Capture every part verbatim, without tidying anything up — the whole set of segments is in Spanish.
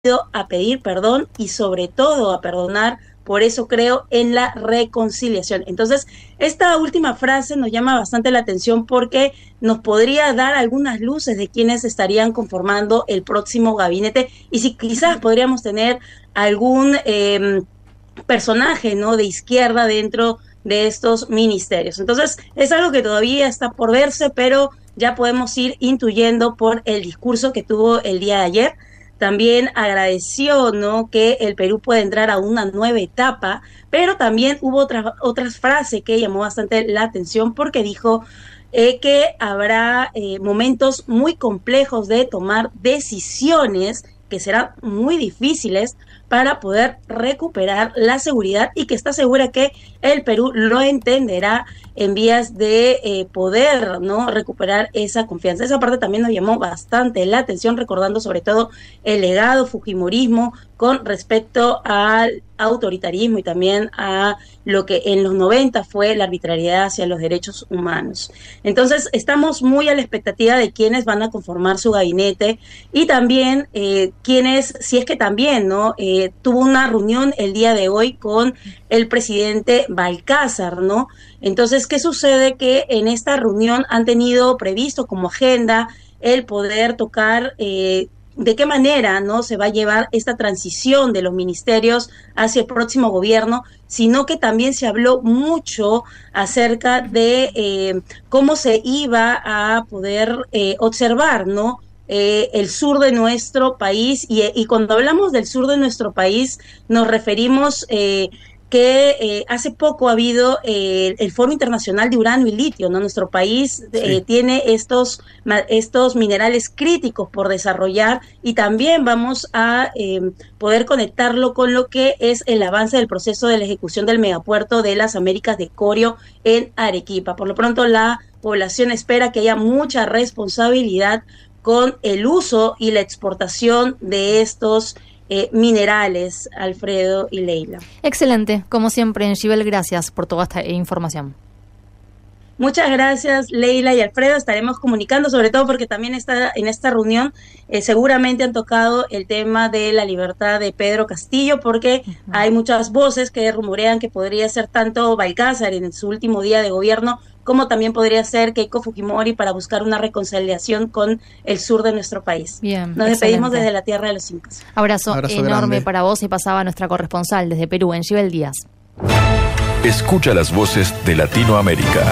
a pedir perdón y sobre todo a perdonar. Por eso creo en la reconciliación. Entonces, esta última frase nos llama bastante la atención porque nos podría dar algunas luces de quiénes estarían conformando el próximo gabinete y si quizás podríamos tener algún eh, personaje, ¿no?, de izquierda dentro de estos ministerios. Entonces, es algo que todavía está por verse, pero ya podemos ir intuyendo por el discurso que tuvo el día de ayer. También agradeció, ¿no?, que el Perú puede entrar a una nueva etapa, pero también hubo otra, otras frases que llamó bastante la atención porque dijo eh, que habrá eh, momentos muy complejos de tomar decisiones que serán muy difíciles para poder recuperar la seguridad y que está segura que el Perú lo entenderá en vías de eh, poder, ¿no?, recuperar esa confianza. Esa parte también nos llamó bastante la atención, recordando sobre todo el legado fujimorismo con respecto al autoritarismo y también a lo que en los noventa fue la arbitrariedad hacia los derechos humanos. Entonces, estamos muy a la expectativa de quiénes van a conformar su gabinete y también eh, quiénes, si es que también, ¿no?, eh, tuvo una reunión el día de hoy con el presidente Balcázar, ¿no? Entonces, ¿qué sucede? Que en esta reunión han tenido previsto como agenda el poder tocar eh, de qué manera, ¿no?, se va a llevar esta transición de los ministerios hacia el próximo gobierno, sino que también se habló mucho acerca de eh, cómo se iba a poder eh, observar, ¿no?, Eh, el sur de nuestro país, y, y cuando hablamos del sur de nuestro país nos referimos eh, que eh, hace poco ha habido eh, el Foro Internacional de Uranio y Litio, ¿no? Nuestro país eh, sí. tiene estos, estos minerales críticos por desarrollar y también vamos a eh, poder conectarlo con lo que es el avance del proceso de la ejecución del megapuerto de las Américas de Corio en Arequipa. Por lo pronto la población espera que haya mucha responsabilidad con el uso y la exportación de estos eh, minerales, Alfredo y Leila. Excelente, como siempre, Enjibel, gracias por toda esta información. Muchas gracias, Leila y Alfredo. Estaremos comunicando, sobre todo porque también está en esta reunión eh, seguramente han tocado el tema de la libertad de Pedro Castillo, porque uh-huh. hay muchas voces que rumorean que podría ser tanto Balcázar en su último día de gobierno como también podría ser Keiko Fujimori para buscar una reconciliación con el sur de nuestro país. Bien, Nos excelente. despedimos desde la tierra de los incas. Abrazo, Abrazo enorme grande para vos y pasaba nuestra corresponsal desde Perú, Enjibel Díaz. Escucha las voces de Latinoamérica.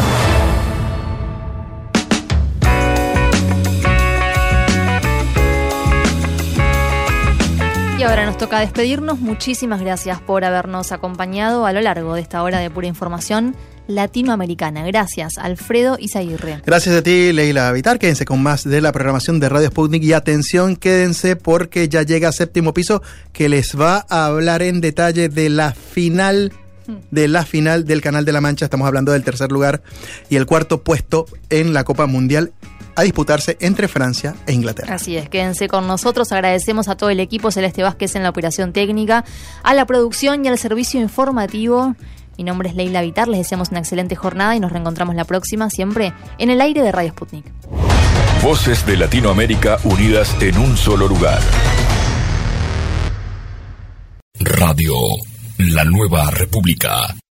Y ahora nos toca despedirnos. Muchísimas gracias por habernos acompañado a lo largo de esta hora de pura información latinoamericana. Gracias, Alfredo Izaguirre. Gracias a ti, Leila Vitar. Quédense con más de la programación de Radio Sputnik y atención, quédense porque ya llega Séptimo Piso, que les va a hablar en detalle de la final de la final del Canal de la Mancha. Estamos hablando del tercer lugar y el cuarto puesto en la Copa Mundial a disputarse entre Francia e Inglaterra. Así es, quédense con nosotros. Agradecemos a todo el equipo, Celeste Vázquez en la operación técnica, a la producción y al servicio informativo. Mi nombre es Leila Vitar, les deseamos una excelente jornada y nos reencontramos la próxima, siempre en el aire de Radio Sputnik. Voces de Latinoamérica unidas en un solo lugar. Radio La Nueva República.